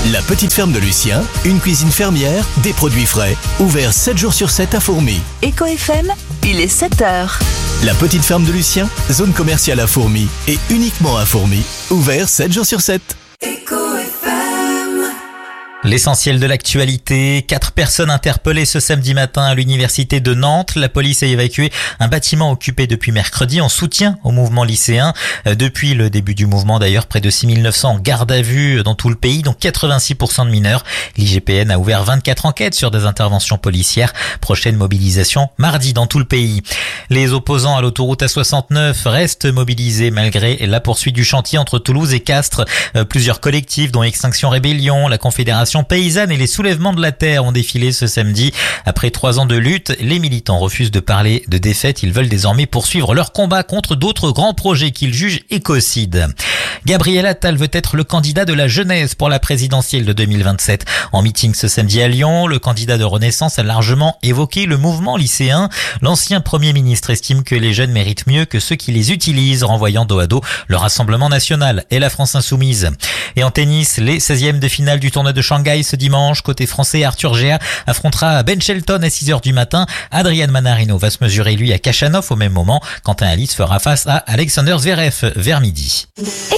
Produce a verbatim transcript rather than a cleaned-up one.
La petite ferme de Lucien, une cuisine fermière, des produits frais, ouvert sept jours sur sept à Fourmies. Eco F M, il est sept heures. La petite ferme de Lucien, zone commerciale à Fourmies et uniquement à Fourmies, ouvert sept jours sur sept. Eco F M. L'essentiel de l'actualité, quatre personnes interpellées ce samedi matin à l'université de Nantes. La police a évacué un bâtiment occupé depuis mercredi en soutien au mouvement lycéen. Depuis le début du mouvement d'ailleurs, près de six mille neuf cents gardes à vue dans tout le pays, dont quatre-vingt-six pour cent de mineurs. L'I G P N a ouvert vingt-quatre enquêtes sur des interventions policières. Prochaine mobilisation mardi dans tout le pays. Les opposants à l'autoroute A soixante-neuf restent mobilisés malgré la poursuite du chantier entre Toulouse et Castres. Plusieurs collectifs dont Extinction Rébellion, la Confédération paysanne et les soulèvements de la terre ont défilé ce samedi. Après trois ans de lutte, les militants refusent de parler de défaite. Ils veulent désormais poursuivre leur combat contre d'autres grands projets qu'ils jugent écocides. Gabriel Attal veut être le candidat de la jeunesse pour la présidentielle de deux mille vingt-sept. En meeting ce samedi à Lyon, le candidat de Renaissance a largement évoqué le mouvement lycéen. L'ancien Premier ministre estime que les jeunes méritent mieux que ceux qui les utilisent, renvoyant dos à dos le Rassemblement national et la France insoumise. Et en tennis, les seizièmes de finale du tournoi de Shanghai ce dimanche. Côté français, Arthur Géa affrontera Ben Shelton à six heures du matin. Adrian Manarino va se mesurer lui à Khachanov au même moment. Quentin Alice fera face à Alexander Zverev vers midi.